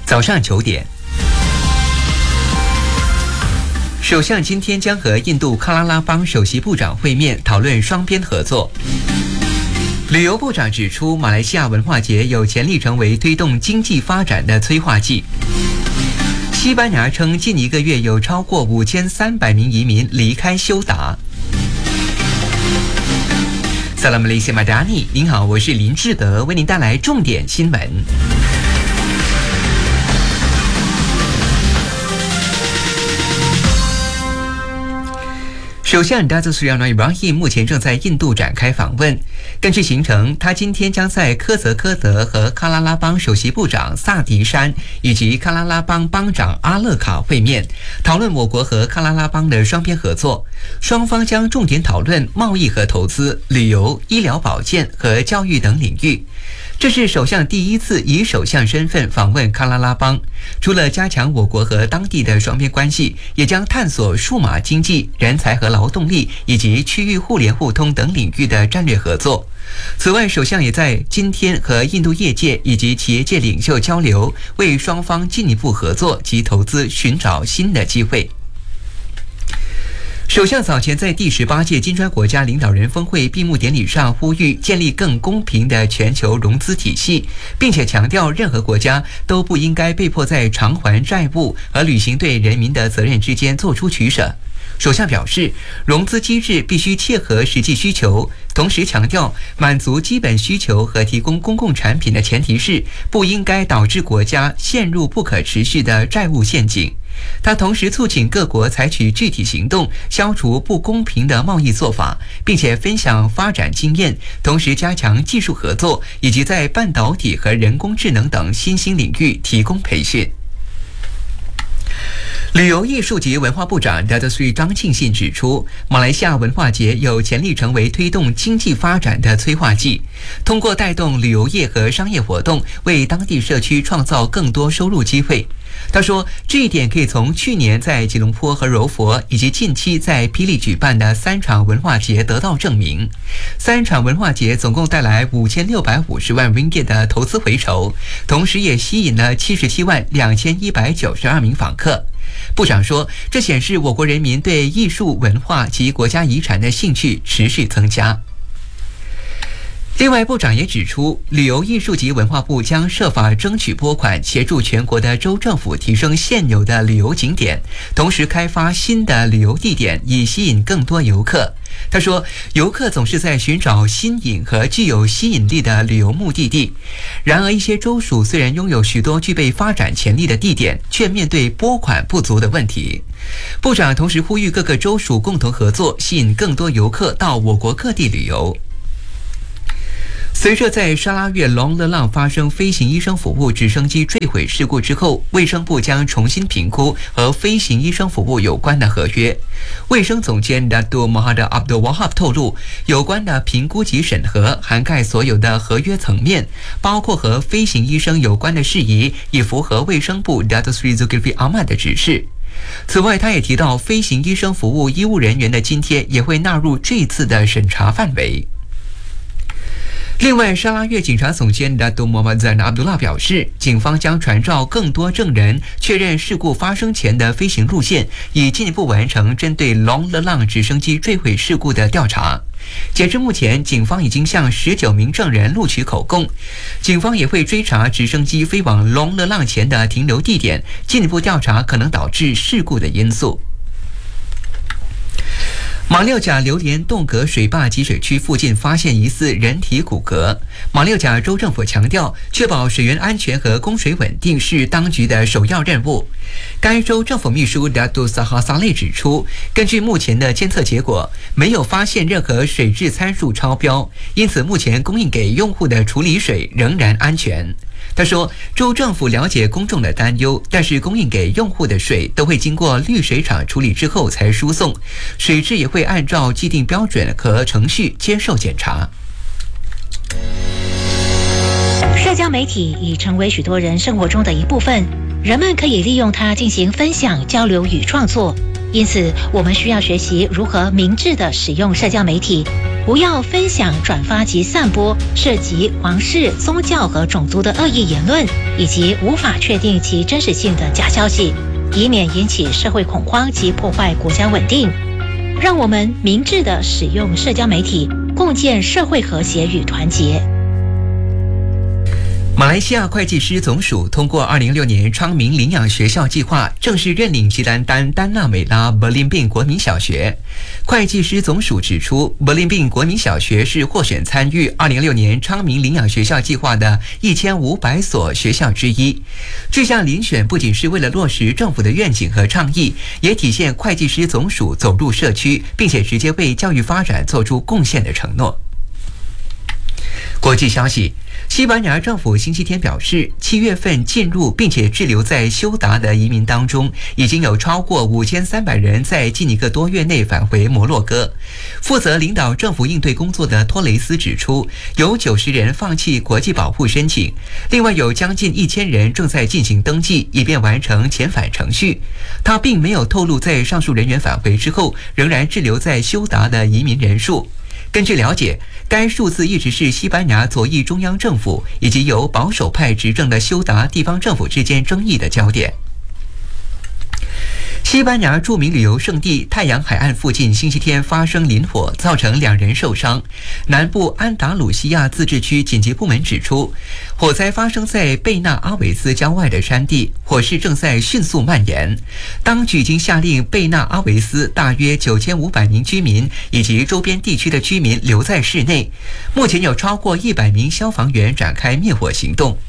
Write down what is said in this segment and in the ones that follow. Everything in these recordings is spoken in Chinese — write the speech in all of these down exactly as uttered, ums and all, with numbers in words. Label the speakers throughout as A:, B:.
A: 早上九点，首相今天将和印度喀拉拉邦首席部长会面，讨论双边合作。旅游部长指出，马来西亚文化节有潜力成为推动经济发展的催化剂。西班牙称，近一个月有超过五千三百名移民离开休达。Salam Malaysia Madani， 您好，我是林志德，为您带来重点新闻。首相 Datuk Seri Anwar Ibrahim 目前正在印度展开访问。根据行程，他今天将在科泽科德和喀拉拉邦首席部长萨迪山以及喀拉拉邦邦长阿勒卡会面，讨论我国和喀拉拉邦的双边合作。双方将重点讨论贸易和投资、旅游、医疗保健和教育等领域。这是首相第一次以首相身份访问喀拉拉邦，除了加强我国和当地的双边关系，也将探索数码经济、人才和劳动力以及区域互联互通等领域的战略合作。此外，首相也在今天和印度业界以及企业界领袖交流，为双方进一步合作及投资寻找新的机会。首相早前在第十八届金砖国家领导人峰会闭幕典礼上呼吁建立更公平的全球融资体系，并且强调任何国家都不应该被迫在偿还债务和履行对人民的责任之间做出取舍。首相表示，融资机制必须切合实际需求，同时强调满足基本需求和提供公共产品的前提是不应该导致国家陷入不可持续的债务陷阱。他同时促请各国采取具体行动，消除不公平的贸易做法，并且分享发展经验，同时加强技术合作，以及在半导体和人工智能等新兴领域提供培训。旅游艺术及文化部长 Datuk Seri 张庆信指出，马来西亚文化节有潜力成为推动经济发展的催化剂，通过带动旅游业和商业活动，为当地社区创造更多收入机会。他说，这一点可以从去年在吉隆坡和柔佛，以及近期在霹雳举办的三场文化节得到证明。三场文化节总共带来五千六百五十万 ringgit 的投资回酬，同时也吸引了七十七万两千一百九十二名访客。部长说，这显示我国人民对艺术文化及国家遗产的兴趣持续增加。另外，部长也指出，旅游艺术及文化部将设法争取拨款，协助全国的州政府提升现有的旅游景点，同时开发新的旅游地点，以吸引更多游客。他说，游客总是在寻找新颖和具有吸引力的旅游目的地，然而一些州属虽然拥有许多具备发展潜力的地点，却面对拨款不足的问题。部长同时呼吁各个州属共同合作，吸引更多游客到我国各地旅游。随着在沙拉越隆勒浪发生飞行医生服务直升机坠毁事故之后，卫生部将重新评估和飞行医生服务有关的合约。卫生总监 Datuk Mahathir Abdul Wahab 透露，有关的评估及审核涵盖所有的合约层面，包括和飞行医生有关的事宜，以符合卫生部 Datuk Seri Zulkifli Ahmad 的指示。此外，他也提到，飞行医生服务医务人员的津贴也会纳入这次的审查范围。另外，沙拉越警察总监 Datuk Muhammad Zain Abdullah 表示，警方将传召更多证人，确认事故发生前的飞行路线，以进一步完成针对龙勒浪直升机坠毁事故的调查。截至目前，警方已经向十九名证人录取口供。警方也会追查直升机飞往龙勒浪前的停留地点，进一步调查可能导致事故的因素。马六甲榴莲洞阁水坝集水区附近发现疑似人体骨骼。马六甲州政府强调，确保水源安全和供水稳定是当局的首要任务。该州政府秘书 Datuk Sahar Saleh 指出，根据目前的监测结果，没有发现任何水质参数超标，因此目前供应给用户的处理水仍然安全。他说，州政府了解公众的担忧，但是供应给用户的水都会经过滤水厂处理之后才输送，水质也会按照既定标准和程序接受检查。
B: 社交媒体已成为许多人生活中的一部分，人们可以利用它进行分享、交流与创作。因此，我们需要学习如何明智地使用社交媒体， 不要分享、转发及散播涉及皇室、宗教和种族的恶意言论，以及无法确定其真实性的假消息，以免引起社会恐慌及破坏国家稳定。让我们明智地使用社交媒体，共建社会和谐与团结。
A: 马来西亚会计师总署通过二零一六年昌明领养学校计划，正式认领吉兰丹丹纳美拉伯林宾国民小学。会计师总署指出，伯林宾国民小学是获选参与二零一六年昌明领养学校计划的一千五百所学校之一。这项遴选不仅是为了落实政府的愿景和倡议，也体现会计师总署走入社区，并且直接为教育发展做出贡献的承诺。国际消息，西班牙政府星期天表示，七月份进入并且滞留在休达的移民当中，已经有超过五千三百人在近一个多月内返回摩洛哥。负责领导政府应对工作的托雷斯指出，有九十人放弃国际保护申请，另外有将近一千人正在进行登记，以便完成遣返程序。他并没有透露在上述人员返回之后仍然滞留在休达的移民人数。根据了解，该数字一直是西班牙左翼中央政府以及由保守派执政的休达地方政府之间争议的焦点。西班牙著名旅游胜地太阳海岸附近星期天发生林火，造成两人受伤。南部安达鲁西亚自治区紧急部门指出，火灾发生在贝纳阿维斯郊外的山地，火势正在迅速蔓延。当局已经下令贝纳阿维斯大约九千五百名居民以及周边地区的居民留在室内。目前有超过一百名消防员展开灭火行动。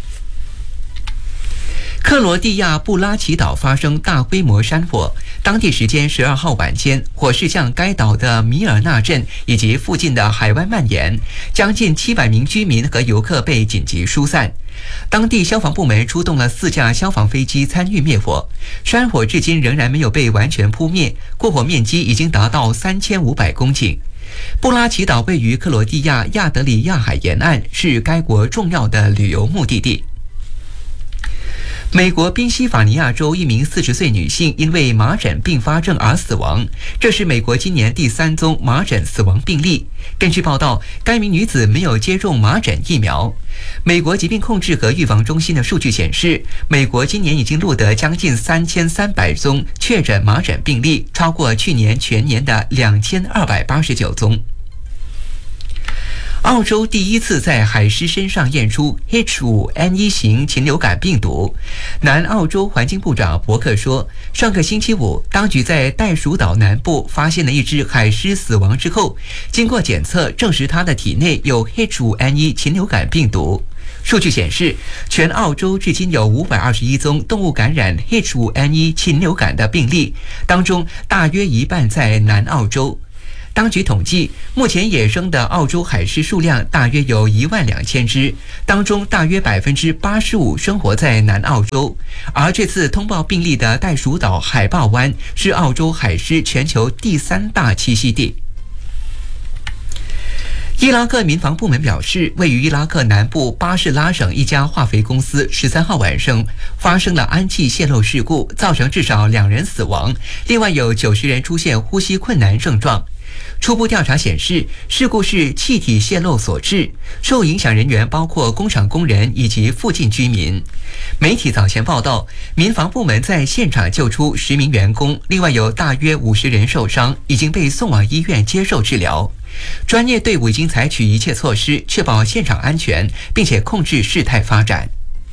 A: 克罗地亚布拉奇岛发生大规模山火，当地时间十二号晚间，火势向该岛的米尔纳镇以及附近的海湾蔓延，将近七百名居民和游客被紧急疏散。当地消防部门出动了四架消防飞机参与灭火，山火至今仍然没有被完全扑灭，过火面积已经达到三千五百公顷。布拉奇岛位于克罗地亚亚得里亚海沿岸，是该国重要的旅游目的地。美国宾夕法尼亚州一名四十岁女性因为麻疹并发症而死亡，这是美国今年第三宗麻疹死亡病例。根据报道，该名女子没有接种麻疹疫苗。美国疾病控制和预防中心的数据显示，美国今年已经录得将近三千三百宗确诊麻疹病例，超过去年全年的两千二百八十九宗。澳洲第一次在海狮身上验出 H 五 N 一 型禽流感病毒。南澳洲环境部长伯克说，上个星期五，当局在袋鼠岛南部发现了一只海狮死亡之后，经过检测证实它的体内有 H 五 N 一 禽流感病毒。数据显示，全澳洲至今有五百二十一宗动物感染 H 五 N 一 禽流感的病例，当中大约一半在南澳洲。当局统计，目前野生的澳洲海狮数量大约有一万两千只，当中大约百分之八十五生活在南澳洲。而这次通报病例的袋鼠岛海豹湾是澳洲海狮全球第三大栖息地。伊拉克民防部门表示，位于伊拉克南部巴士拉省一家化肥公司十三号晚上发生了氨气泄漏事故，造成至少两人死亡，另外有九十人出现呼吸困难症状。初步调查显示，事故是气体泄漏所致，受影响人员包括工厂工人以及附近居民。媒体早前报道，民防部门在现场救出十名员工，另外有大约五十人受伤，已经被送往医院接受治疗。专业队伍已经采取一切措施，确保现场安全，并且控制事态发展。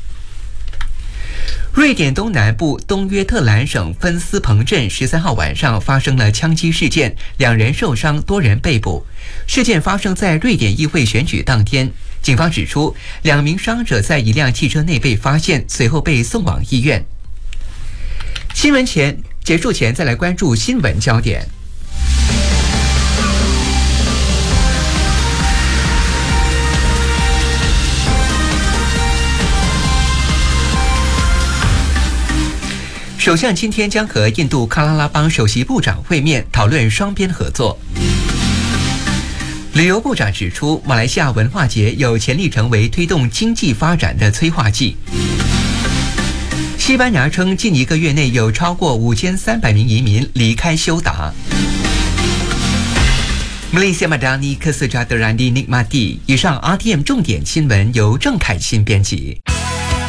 A: 瑞典东南部东约特兰省芬斯彭镇十三号晚上发生了枪击事件，两人受伤，多人被捕。事件发生在瑞典议会选举当天。警方指出，两名伤者在一辆汽车内被发现，随后被送往医院。新闻前结束前，再来关注新闻焦点。首相今天将和印度喀拉拉邦首席部长会面，讨论双边合作。旅游部长指出，马来西亚文化节有潜力成为推动经济发展的催化剂。西班牙称，近一个月内有超过五千三百名移民离开休达。 Malaysia Madani Kesejahteraan dinikmati。以上 R T M 重点新闻由郑凯欣编辑。